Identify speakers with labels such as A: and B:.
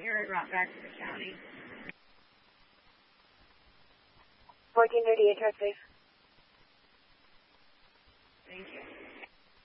A: you're brought back to the county.
B: 1438, chart, please.